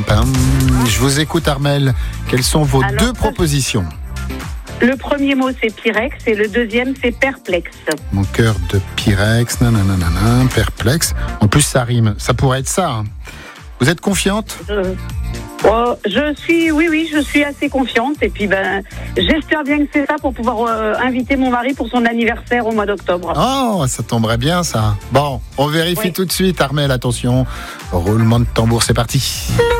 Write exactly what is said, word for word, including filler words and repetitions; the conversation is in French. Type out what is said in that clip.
pam, pam. Je vous écoute, Armelle. Quelles sont vos Alors, deux propositions? Le premier mot, c'est Pyrex, et le deuxième, c'est perplexe. Mon cœur de Pyrex, nanana, perplexe. En plus, ça rime. Ça pourrait être ça. Hein. Vous êtes confiante? Euh, oh, je suis, oui, oui, je suis assez confiante. Et puis, ben, j'espère bien que c'est ça pour pouvoir euh, inviter mon mari pour son anniversaire au mois d'octobre. Oh, ça tomberait bien, ça. Bon, on vérifie Oui. tout de suite, Armelle, attention. Roulement de tambour, c'est parti.